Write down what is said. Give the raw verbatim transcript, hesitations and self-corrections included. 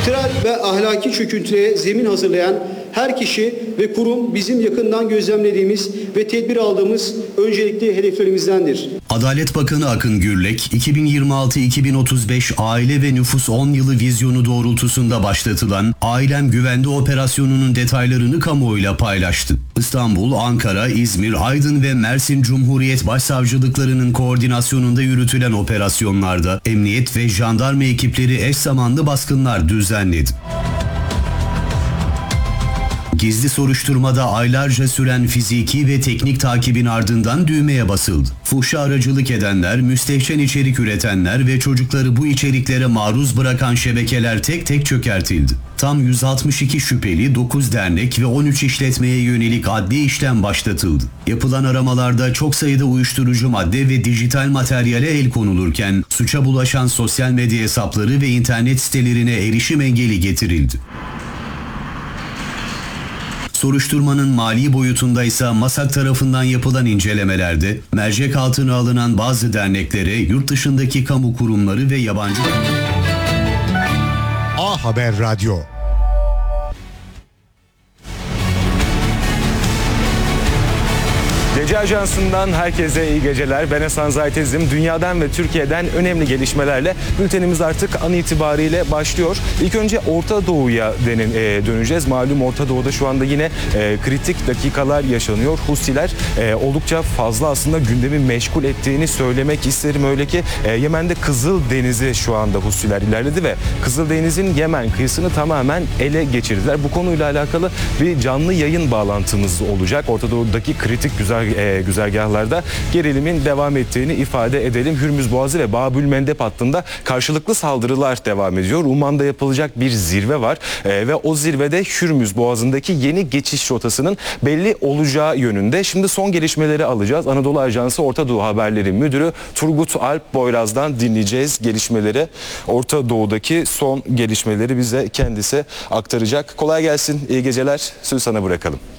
kültürel ve ahlaki çöküntüye zemin hazırlayan her kişi ve kurum bizim yakından gözlemlediğimiz ve tedbir aldığımız öncelikli hedeflerimizdendir. Adalet Bakanı Akın Gürlek, iki bin yirmi altı iki bin otuz beş Aile ve Nüfus on yılı vizyonu doğrultusunda başlatılan Ailem Güvende operasyonunun detaylarını kamuoyuyla paylaştı. İstanbul, Ankara, İzmir, Aydın ve Mersin Cumhuriyet Başsavcılıklarının koordinasyonunda yürütülen operasyonlarda emniyet ve jandarma ekipleri eş zamanlı baskınlar düzenledi. Gizli soruşturmada aylarca süren fiziki ve teknik takibin ardından düğmeye basıldı. Fuhşa aracılık edenler, müstehcen içerik üretenler ve çocukları bu içeriklere maruz bırakan şebekeler tek tek çökertildi. Tam yüz altmış iki şüpheli, dokuz dernek ve on üç işletmeye yönelik adli işlem başlatıldı. Yapılan aramalarda çok sayıda uyuşturucu madde ve dijital materyale el konulurken suça bulaşan sosyal medya hesapları ve internet sitelerine erişim engeli getirildi. Soruşturmanın mali boyutunda ise MASAK tarafından yapılan incelemelerde mercek altına alınan bazı derneklere yurt dışındaki kamu kurumları ve yabancı... A Haber Radyo. Gece Ajansı'ndan herkese iyi geceler. Ben Hasan Zaytezim. Dünyadan ve Türkiye'den önemli gelişmelerle bültenimiz artık an itibariyle başlıyor. İlk önce Orta Doğu'ya döneceğiz. Malum Orta Doğu'da şu anda yine e, kritik dakikalar yaşanıyor. Husiler e, oldukça fazla aslında gündemi meşgul ettiğini söylemek isterim. Öyle ki e, Yemen'de Kızıldeniz'i şu anda Husiler ilerledi ve Kızıldeniz'in Yemen kıyısını tamamen ele geçirdiler. Bu konuyla alakalı bir canlı yayın bağlantımız olacak. Orta Doğu'daki kritik güzel E, güzergahlarda gerilimin devam ettiğini ifade edelim. Hürmüz Boğazı ve Babül Mendeb hattında karşılıklı saldırılar devam ediyor. Umman'da yapılacak bir zirve var e, ve o zirvede Hürmüz Boğazı'ndaki yeni geçiş rotasının belli olacağı yönünde. Şimdi son gelişmeleri alacağız. Anadolu Ajansı Orta Doğu Haberleri Müdürü Turgut Alp Boyraz'dan dinleyeceğiz gelişmeleri. Orta Doğu'daki son gelişmeleri bize kendisi aktaracak. Kolay gelsin, iyi geceler. Sözü sana bırakalım.